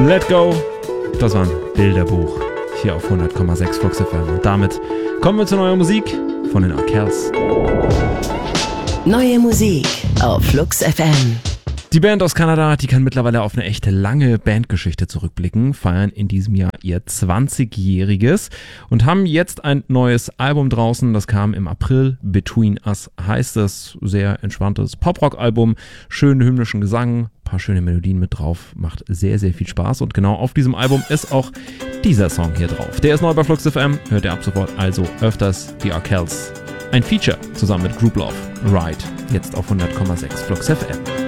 Let Go. Das war ein Bilderbuch hier auf 100,6 Flux FM. Und damit kommen wir zu neuer Musik von den Arkells. Neue Musik auf Flux FM. Die Band aus Kanada, die kann mittlerweile auf eine echt lange Bandgeschichte zurückblicken, feiern in diesem Jahr ihr 20-jähriges und haben jetzt ein neues Album draußen. Das kam im April. Between Us heißt es. Sehr entspanntes Pop-Rock-Album, schönen hymnischen Gesang, paar schöne Melodien mit drauf, macht sehr, sehr viel Spaß. Und genau auf diesem Album ist auch dieser Song hier drauf. Der ist neu bei Flux FM, hört ihr ab sofort also öfters. Die Arkells. Ein Feature zusammen mit Group Love. Ride. Jetzt auf 100,6 Flux FM.